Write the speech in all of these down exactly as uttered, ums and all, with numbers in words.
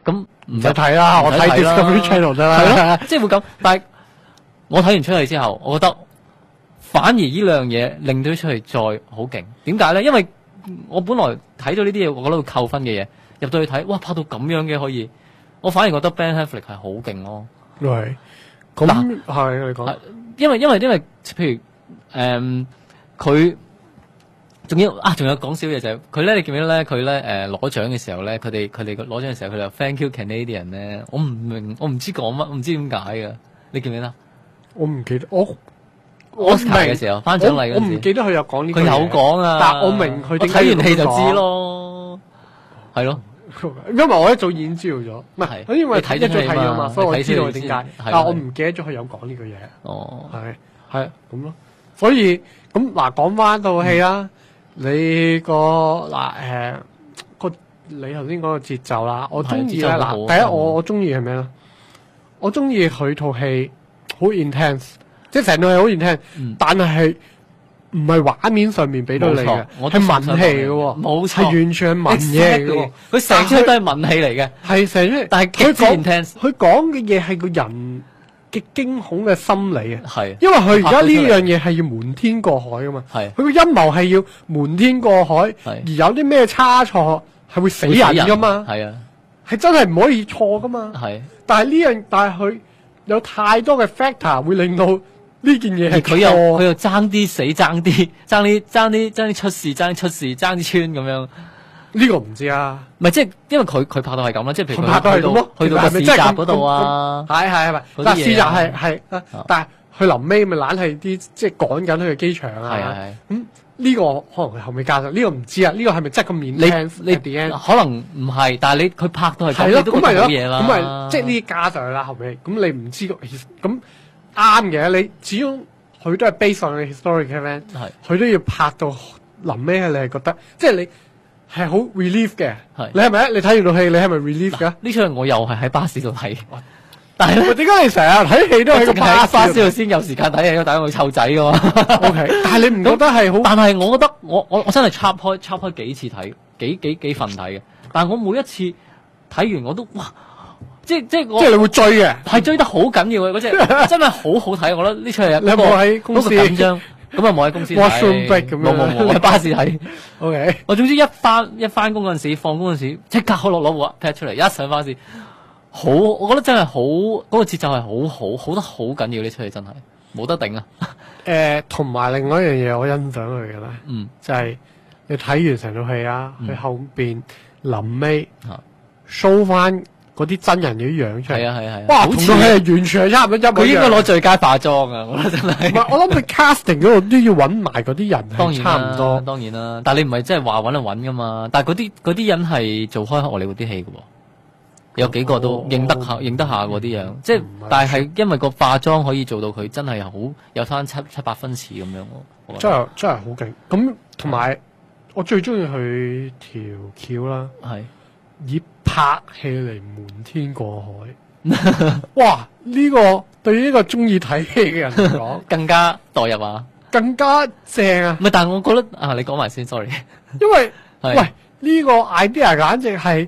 咁唔使睇啦，我睇 Discovery Channel 得啦。 係咯，即係會咁。但係我睇完出去之後，我覺得反而呢兩樣嘢令到出去再好勁。點解咧？因為我本來睇咗呢啲嘢，我覺得會扣分嘅嘢，入到去睇，哇，拍到咁樣嘅可以，我反而覺得 Ben Affleck 係好勁咯。 係，咁係你講， 因為因為因為譬如誒佢。仲要啊！仲有講少嘢就係佢咧，你記唔記得咧？佢咧誒攞獎嘅時候咧，佢哋佢哋攞獎嘅時候，佢哋話 Thank you Canadian 咧，我唔明，我唔知講乜，我唔知點解嘅。你記唔記得？ 我唔記得，我我明嘅時候頒獎禮嗰陣時， 我唔記得佢有講呢個。 佢有講啊， 但我明佢點解睇完戲就知咯，係咯。 因為我一早已經知道咗，唔係，因為一早睇咗嘛，所以我知道佢點解。但我唔記得咗佢有講呢個嘢。哦，係係咁咯。所以咁嗱，講翻套戲啦。你個嗱誒個你頭先講個節奏啦，我中意咧嗱，第一我我中意係咩咧？我中意佢套戲好 intense， 即係成套戲好 intense，但係係唔係畫面上面俾到你嘅，係文戲嘅喎，冇錯，係完全係文嘢嘅喎，佢成出都係文戲嚟嘅，係成出，但係佢講佢講嘅嘢係個人嘅驚恐嘅心理啊，係，因為佢而家呢樣嘢係要瞞天過海噶嘛，係，佢個陰謀係要瞞天過海，而有啲咩差錯係會死人噶嘛，係啊，係真係唔可以錯噶嘛，係，但係呢樣，但係佢有太多嘅 factor 會令到呢件嘢係佢又佢又爭啲死，爭啲爭啲爭啲爭啲出事，爭啲出事，爭啲穿咁樣。呢個唔知啊，唔係即係因為佢佢拍到係咁啦，即係譬如佢拍到係咁咯，去到個市集嗰度啊，係係係咪？但係市集係係，但係佢臨尾咪懶係啲即係趕緊去機場啊，係係咁呢個可能佢後尾加上呢個唔知啊，呢個係咪真係咁面？你你可能唔係，但係你佢拍到係咁，你都覺得好嘢啦。咁咪即係呢啲加上去啦，後尾咁你唔知咁啱嘅，你始終佢都係 based on historic event，係佢都要拍到臨尾，你係覺得即係你。係好 relief 嘅，你係咪你睇完套戲，你係咪 relief 噶？呢出我又係喺巴士度睇，但係咧，點解你成日睇戲都喺個巴巴士度先有時間睇戲？因為等我湊仔噶嘛。O K， 但係你唔覺得係好？但係我覺得我我我真係插開插開幾次睇，幾幾幾份睇嘅。但係我每一次睇完我都哇，即係即係我即係你會追嘅，係追得好緊要嘅嗰隻，真係好好睇。我覺得呢出戲你有冇喺公司緊張？咁啊冇喺公司睇，冇冇冇喺巴士睇。O K， 我總之一翻一翻工嗰陣時，放工嗰陣時，即刻開落攞部 pad 出嚟，一上巴士，好，我覺得真係好，嗰、那個節奏係好好，好得好緊要呢出戲真係冇得頂啊！誒、呃，同埋另外一樣嘢我欣賞佢嘅咧，嗯，就係、是、你睇完成套戲啊，佢、嗯、後邊臨尾 show 翻。嗰啲真人嘅樣出嚟，係啊係啊係啊！哇，同套戲係完全係差唔多一模一樣。佢應該攞最佳化妝啊！我覺得真係。唔係，我諗佢 casting 嗰度都要揾埋嗰啲人，當然差唔多。當然啦，但係你唔係真係話揾就揾噶嘛？但係嗰啲嗰啲人係做開荷里活啲戲嘅喎，有幾個都認得下認得下嗰啲樣。即係，但係係因為個化妝可以做到佢真係好有翻七七八分似咁樣咯。真係真係好勁！咁同埋我最中意佢條橋啦，係以拍戲嚟瞞天過海，哇！呢、這個對於呢個中意睇戲嘅人嚟講，更加代入啊，更加正啊！唔係，但係我覺得啊，你講埋先 ，sorry， 因為喂呢、這個 idea 簡直係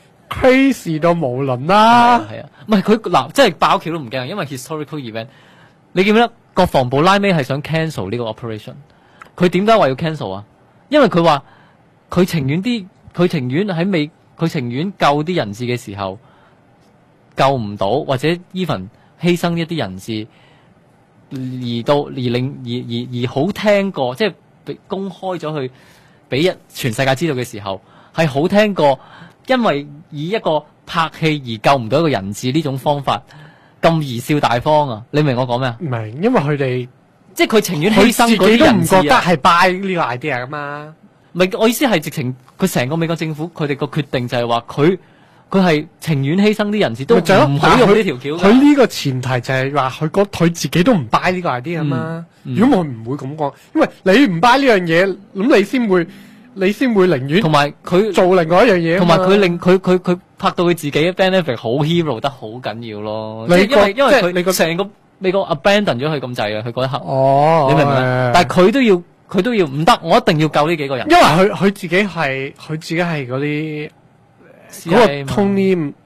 crazy 到無倫啦，係啊，唔係佢嗱，即係爆橋都唔驚，因為 historical event， 你記唔記得國防部拉尾係想 cancel 呢個 operation？ 佢點解話要 cancel 啊？因為佢話佢情願啲，佢情願喺美。佢情願救啲人質嘅時候救唔到，或者 even 犧牲一啲人質，而到而令而而而好聽過，即係公開咗去俾一全世界知道嘅時候，係好聽過，因為以一個拍戲而救唔到一個人質呢種方法咁貽笑大方啊！你明我講咩啊？唔明，因為佢哋即係佢情願犧牲嗰啲人質，都唔覺得係 buy 呢個 idea 噶嘛。唔係，我意思係直情佢成個美國政府佢哋個決定就係話佢佢係情願犧牲啲人質都唔好用呢條橋。佢呢個前提就係話佢覺佢自己都唔 buy 呢個 idea 啊嘛。如果我唔會咁講，因為你唔 buy 呢樣嘢，咁你先會你先會寧願同埋佢做另外一樣嘢。同埋佢令佢佢佢拍到佢自己嘅 Ben Affleck 好 hero 得好緊要咯。你因為因為佢你個成個美國 abandon 咗佢咁滯啊！佢嗰一刻，哦，你明唔明？但係佢都要。佢都要唔得，我一定要救呢幾個人。因為佢佢自己係佢自己係嗰啲嗰個 Tony